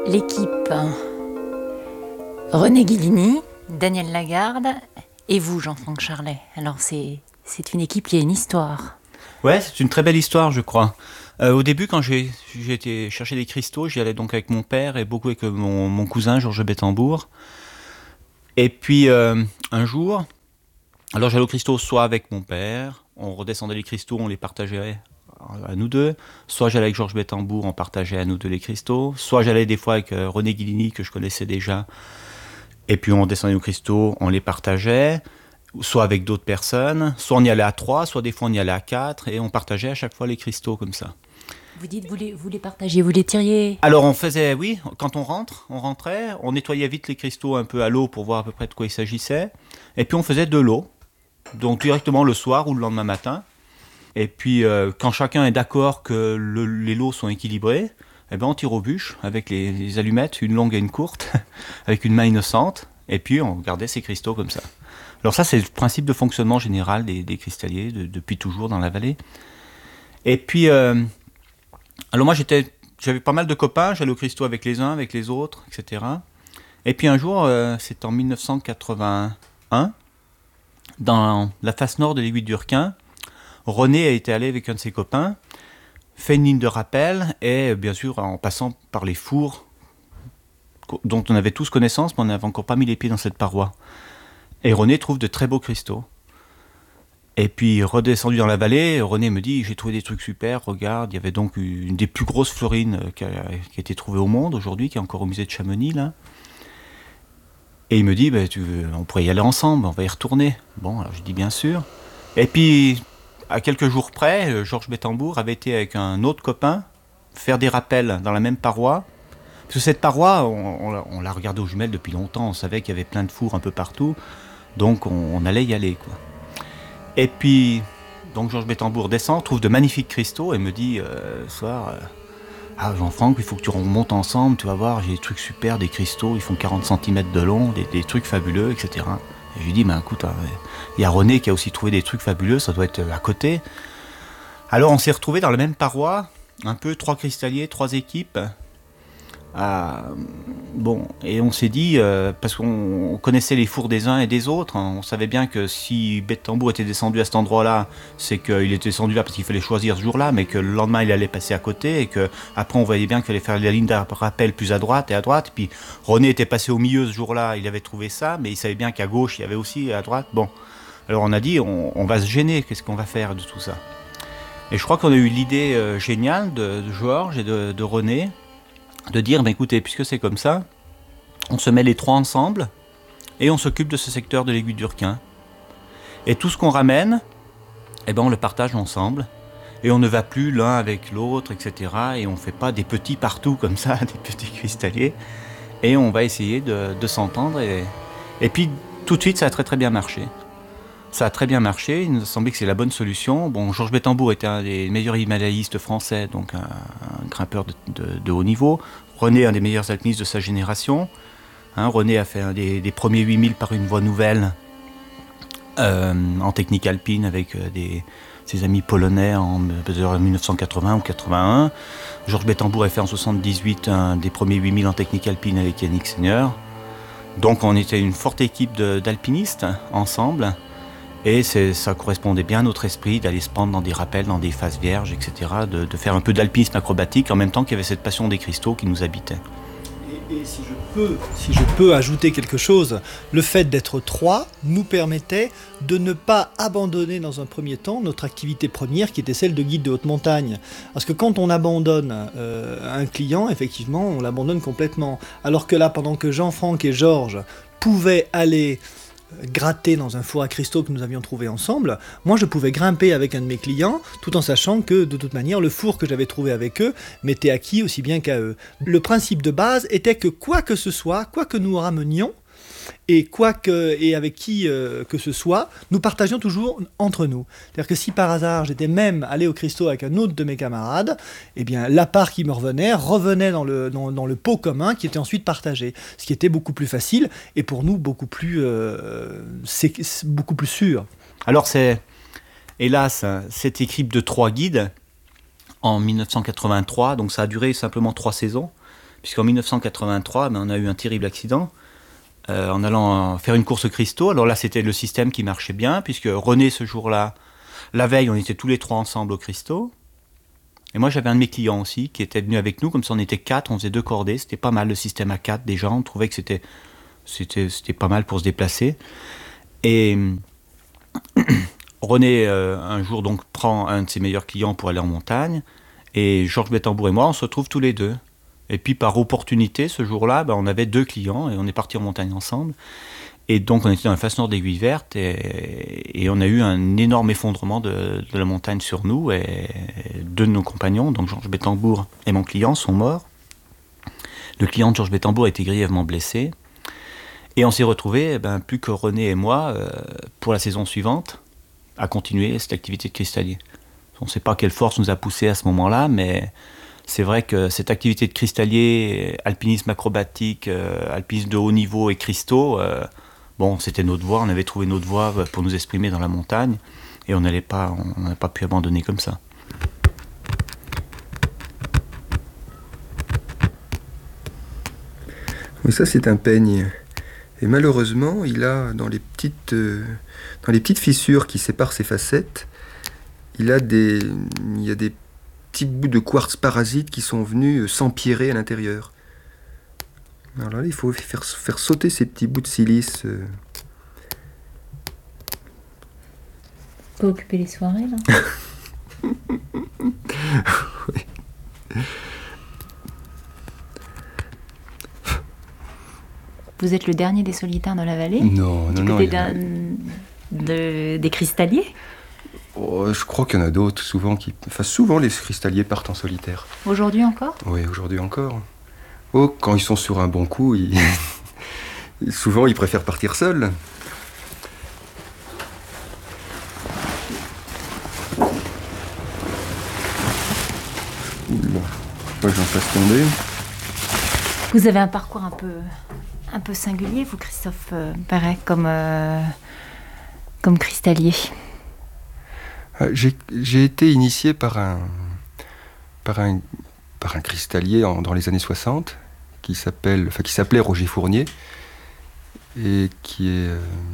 L'équipe René Guilini, Daniel Lagarde et vous, Jean-Franck Charlet. Alors c'est une équipe qui a une histoire. Ouais, c'est une très belle histoire, je crois. Au début, quand j'ai été chercher des cristaux, j'y allais donc avec mon père et beaucoup avec mon cousin Georges Bettembourg. Et puis un jour, alors j'allais aux cristaux soit avec mon père, on redescendait les cristaux, on les partageait à nous deux, soit j'allais avec Georges Bettembourg, on partageait à nous deux les cristaux, soit j'allais des fois avec René Guilini que je connaissais déjà, et puis on descendait aux cristaux, on les partageait, soit avec d'autres personnes, soit on y allait à 3, soit des fois on y allait à 4, et on partageait à chaque fois les cristaux comme ça. Vous dites, vous les partagez, vous les tiriez? Alors on faisait, oui, quand on rentrait, on nettoyait vite les cristaux un peu à l'eau pour voir à peu près de quoi il s'agissait, et puis on faisait de l'eau, donc directement le soir ou le lendemain matin. Et puis, quand chacun est d'accord que les lots sont équilibrés, eh ben on tire aux bûches avec les allumettes, une longue et une courte, avec une main innocente, et puis on gardait ces cristaux comme ça. Alors ça, c'est le principe de fonctionnement général des cristalliers, depuis toujours dans la vallée. Et puis, alors moi, j'avais pas mal de copains, j'allais aux cristaux avec les uns, avec les autres, etc. Et puis un jour, c'était en 1981, dans la face nord de l'aiguille d'Urquin, René a été allé avec un de ses copains, fait une ligne de rappel, et bien sûr en passant par les fours dont on avait tous connaissance, mais on n'avait encore pas mis les pieds dans cette paroi. Et René trouve de très beaux cristaux. Et puis redescendu dans la vallée, René me dit, j'ai trouvé des trucs super, regarde, il y avait donc une des plus grosses fluorines qui a été trouvée au monde aujourd'hui, qui est encore au musée de Chamonix, là. Et il me dit, on pourrait y aller ensemble, on va y retourner. Bon, alors je dis bien sûr. Et puis, à quelques jours près, Georges Bettembourg avait été avec un autre copain faire des rappels dans la même paroi. Parce que cette paroi, on l'a regardée aux jumelles depuis longtemps, on savait qu'il y avait plein de fours un peu partout, donc on allait y aller, quoi. Et puis, donc Georges Bettembourg descend, trouve de magnifiques cristaux et me dit, ce soir, Jean-Franck, il faut que tu remontes ensemble, tu vas voir, j'ai des trucs super, des cristaux, ils font 40 cm de long, des trucs fabuleux, etc. Et je lui dis, écoute, il y a René qui a aussi trouvé des trucs fabuleux, ça doit être à côté. Alors on s'est retrouvés dans la même paroi, un peu 3 cristalliers, 3 équipes. Et on s'est dit, parce qu'on connaissait les fours des uns et des autres, on savait bien que si Bettembourg était descendu à cet endroit-là, c'est qu'il était descendu là parce qu'il fallait choisir ce jour-là, mais que le lendemain il allait passer à côté, et qu'après on voyait bien qu'il fallait faire la ligne de rappel plus à droite et à droite. Puis René était passé au milieu ce jour-là, il avait trouvé ça, mais il savait bien qu'à gauche il y avait aussi à droite. Bon, alors on a dit, on va se gêner, qu'est-ce qu'on va faire de tout ça? Et je crois qu'on a eu l'idée géniale de Georges et de René, de dire, écoutez, puisque c'est comme ça, on se met les 3 ensemble et on s'occupe de ce secteur de l'aiguille d'Urquin. Et tout ce qu'on ramène, on le partage ensemble et on ne va plus l'un avec l'autre, etc. Et on ne fait pas des petits partout comme ça, des petits cristalliers. Et on va essayer de s'entendre. Et puis, tout de suite, ça a très très bien marché. Ça a très bien marché, il nous semblait que c'est la bonne solution. Bon, Georges Bettembourg était un des meilleurs himalayistes français, donc un grimpeur de haut niveau. René, un des meilleurs alpinistes de sa génération. René a fait un des premiers 8000 par une voie nouvelle en technique alpine avec ses amis polonais en 1980 ou 81. Georges Bettembourg a fait en 78 un des premiers 8000 en technique alpine avec Yannick Seigneur. Donc on était une forte équipe d'alpinistes ensemble. Et ça correspondait bien à notre esprit d'aller se prendre dans des rappels, dans des phases vierges, etc. De faire un peu d'alpinisme acrobatique en même temps qu'il y avait cette passion des cristaux qui nous habitait. Et si je peux ajouter quelque chose, le fait d'être 3 nous permettait de ne pas abandonner dans un premier temps notre activité première qui était celle de guide de haute montagne. Parce que quand on abandonne un client, effectivement, on l'abandonne complètement. Alors que là, pendant que Jean-Franck et Georges pouvaient aller gratter dans un four à cristaux que nous avions trouvé ensemble, moi je pouvais grimper avec un de mes clients tout en sachant que de toute manière le four que j'avais trouvé avec eux m'était acquis aussi bien qu'à eux. Le principe de base était que quoi que ce soit, quoi que nous ramenions et avec qui que ce soit, nous partagions toujours entre nous. C'est-à-dire que si par hasard j'étais même allé au cristaux avec un autre de mes camarades, la part qui me revenait dans le pot commun qui était ensuite partagé. Ce qui était beaucoup plus facile et pour nous beaucoup plus sûr. Alors c'est, hélas, cette équipe de 3 guides en 1983, donc ça a duré simplement 3 saisons, puisqu'en 1983, on a eu un terrible accident en allant faire une course cristaux. Alors là, c'était le système qui marchait bien, puisque René, ce jour-là, la veille, on était tous les 3 ensemble au cristaux. Et moi, j'avais un de mes clients aussi qui était venu avec nous, comme ça on était 4, on faisait 2 cordées. C'était pas mal le système à 4 déjà, on trouvait que c'était pas mal pour se déplacer. Et René, un jour, donc, prend un de ses meilleurs clients pour aller en montagne. Et Georges Bettembourg et moi, on se retrouve tous les deux. Et puis, par opportunité, ce jour-là, on avait 2 clients et on est partis en montagne ensemble. Et donc, on était dans la face nord d'Aiguille Verte et on a eu un énorme effondrement de la montagne sur nous. Et 2 de nos compagnons, donc Georges Bettembourg et mon client, sont morts. Le client de Georges Bettembourg a été grièvement blessé. Et on s'est retrouvés, plus que René et moi, pour la saison suivante, à continuer cette activité de cristallier. On ne sait pas quelle force nous a poussés à ce moment-là, mais c'est vrai que cette activité de cristallier, alpinisme acrobatique, alpinisme de haut niveau et cristaux, c'était notre voie, on avait trouvé notre voie pour nous exprimer dans la montagne, et on n'a pas pu abandonner comme ça. Oui, ça c'est un peigne. Et malheureusement, il a dans les petites fissures qui séparent ses facettes, il y a des petits bouts de quartz parasites qui sont venus s'empierrer à l'intérieur. Alors là, il faut faire sauter ces petits bouts de silice. Pas occuper les soirées, là. Oui. Vous êtes le dernier des solitaires de la vallée? Non. Des cristalliers? Oh, je crois qu'il y en a d'autres, souvent les cristalliers partent en solitaire. Aujourd'hui encore? Oui, aujourd'hui encore. Oh, quand ils sont sur un bon coup, souvent ils préfèrent partir seuls. Bon, moi j'en fasse tomber. Vous avez un parcours un peu singulier, vous, Christophe Perret, comme cristallier. J'ai été initié par un cristallier dans les années 60 qui s'appelait Roger Fournier et qui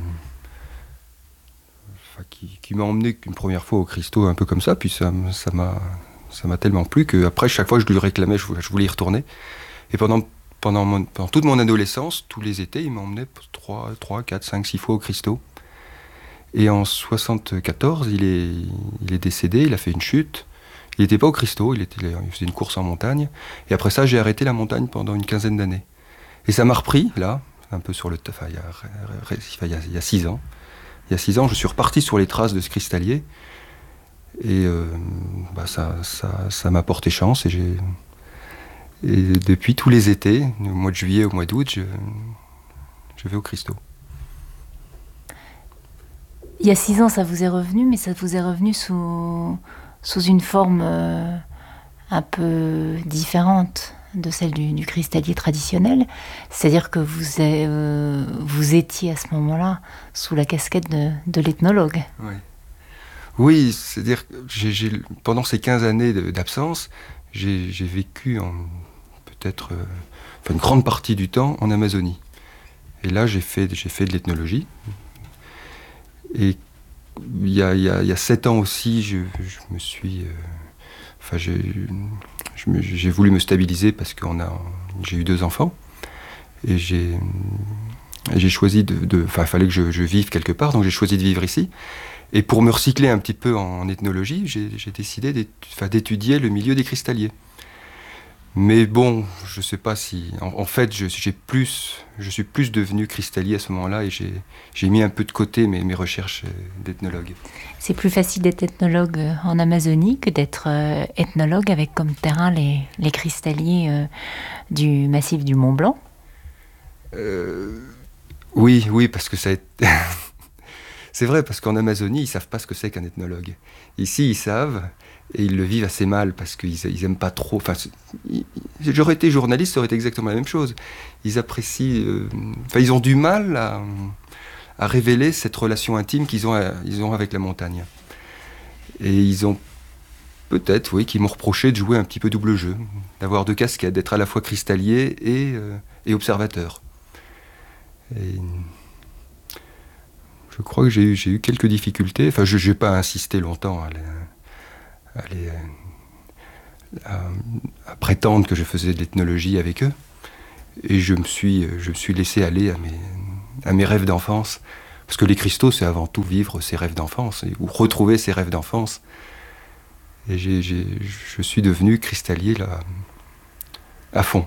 m'a emmené une première fois au cristaux un peu comme ça, puis ça m'a tellement plu qu'après chaque fois que je lui réclamais, je voulais y retourner. Et pendant toute mon adolescence, tous les étés, il m'emmenait 3, 4, 5, 6 fois au cristaux. Et en 74, il est décédé, il a fait une chute. Il n'était pas au cristaux, il faisait une course en montagne. Et après ça, j'ai arrêté la montagne pendant une quinzaine d'années. Et ça m'a repris, là, un peu sur il y a 6 ans. Il y a 6 ans, je suis reparti sur les traces de ce cristallier. Et ça m'a porté chance. Et depuis tous les étés, au mois de juillet, au mois d'août, je vais au cristaux. Il y a 6 ans, ça vous est revenu, mais ça vous est revenu sous une forme un peu différente de celle du cristallier traditionnel. C'est-à-dire que vous étiez à ce moment-là sous la casquette de l'ethnologue. Oui, c'est-à-dire que pendant ces 15 années d'absence, j'ai vécu peut-être une grande partie du temps en Amazonie. Et là, j'ai fait de l'ethnologie. Et il y a 7 ans aussi, j'ai voulu me stabiliser parce que j'ai eu 2 enfants. Et j'ai choisi il fallait que je vive quelque part, donc j'ai choisi de vivre ici. Et pour me recycler un petit peu en ethnologie, j'ai décidé d'étudier le milieu des cristalliers. Mais bon, je ne sais pas si... En fait, je suis plus devenu cristallier à ce moment-là et j'ai mis un peu de côté mes recherches d'ethnologue. C'est plus facile d'être ethnologue en Amazonie que d'être ethnologue avec comme terrain les cristalliers du massif du Mont Blanc? Oui, parce que ça a été... C'est vrai, parce qu'en Amazonie, ils ne savent pas ce que c'est qu'un ethnologue. Ici, ils savent, et ils le vivent assez mal, parce qu'ils n'aiment pas trop... J'aurais été journaliste, ça aurait été exactement la même chose. Ils apprécient... ils ont du mal à révéler cette relation intime qu'ils ont avec la montagne. Et ils ont Peut-être, oui, qui m'ont reproché de jouer un petit peu double jeu, d'avoir 2 casquettes, d'être à la fois cristallier et observateur. Et je crois que j'ai eu quelques difficultés. Enfin, je n'ai pas insisté longtemps à prétendre que je faisais de l'ethnologie avec eux. Et je me suis laissé aller à mes rêves d'enfance. Parce que les cristaux, c'est avant tout vivre ses rêves d'enfance, ou retrouver ses rêves d'enfance. Et je suis devenu cristallier là, à fond.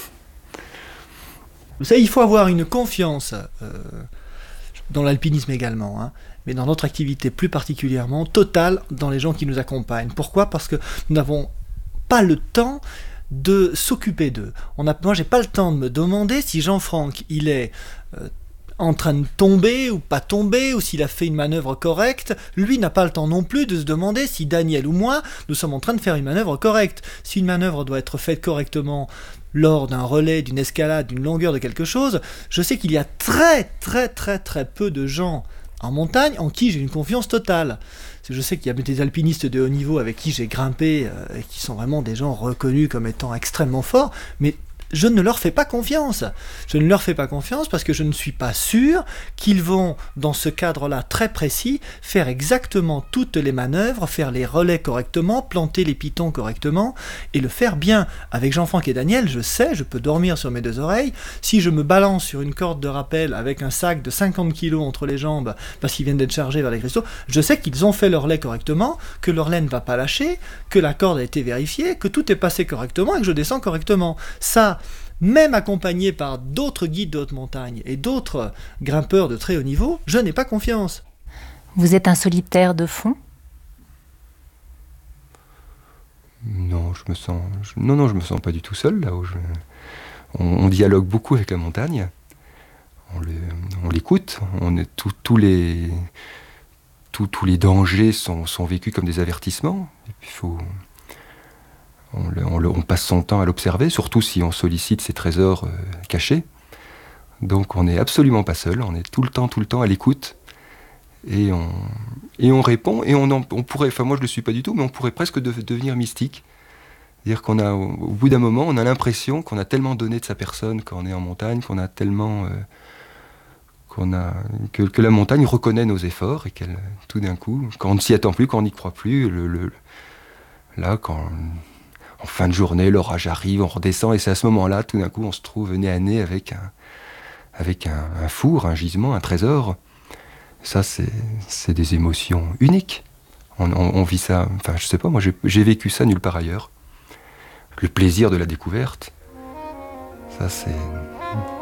Vous savez, il faut avoir une confiance, dans l'alpinisme également, hein, mais dans notre activité plus particulièrement, totale dans les gens qui nous accompagnent. Pourquoi ? Parce que nous n'avons pas le temps de s'occuper d'eux. Moi, j'ai pas le temps de me demander si Jean-Franck, il est en train de tomber ou pas tomber, ou s'il a fait une manœuvre correcte. Lui n'a pas le temps non plus de se demander si Daniel ou moi, nous sommes en train de faire une manœuvre correcte. Si une manœuvre doit être faite correctement lors d'un relais, d'une escalade, d'une longueur de quelque chose, je sais qu'il y a très peu de gens en montagne en qui j'ai une confiance totale. Je sais qu'il y a des alpinistes de haut niveau avec qui j'ai grimpé et qui sont vraiment des gens reconnus comme étant extrêmement forts, mais je ne leur fais pas confiance. Je ne leur fais pas confiance parce que je ne suis pas sûr qu'ils vont, dans ce cadre-là très précis, faire exactement toutes les manœuvres, faire les relais correctement, planter les pitons correctement et le faire bien. Avec Jean-Franck et Daniel, je sais, je peux dormir sur mes 2 oreilles. Si je me balance sur une corde de rappel avec un sac de 50 kg entre les jambes parce qu'ils viennent d'être chargés vers les cristaux, je sais qu'ils ont fait leur lait correctement, que leur lait ne va pas lâcher, que la corde a été vérifiée, que tout est passé correctement et que je descends correctement. Ça, même accompagné par d'autres guides de haute montagne et d'autres grimpeurs de très haut niveau, je n'ai pas confiance. Vous êtes un solitaire de fond ? Non, je me sens pas du tout seul là où on dialogue beaucoup avec la montagne. On l'écoute. Tous les dangers sont vécus comme des avertissements. Et puis on passe son temps à l'observer, surtout si on sollicite ses trésors cachés. Donc on n'est absolument pas seul, on est tout le temps à l'écoute. Et on répond, et on pourrait, enfin moi je ne le suis pas du tout, mais on pourrait presque devenir mystique. C'est-à-dire au bout d'un moment, on a l'impression qu'on a tellement donné de sa personne quand on est en montagne, qu'on a tellement... que la montagne reconnaît nos efforts, et qu'elle, tout d'un coup, quand on ne s'y attend plus, quand on n'y croit plus, là, quand... En fin de journée, l'orage arrive, on redescend, et c'est à ce moment-là, tout d'un coup, on se trouve nez à nez avec un four, un gisement, un trésor. Ça, c'est des émotions uniques. On vit ça, enfin, je sais pas, moi, j'ai vécu ça nulle part ailleurs. Le plaisir de la découverte, ça, c'est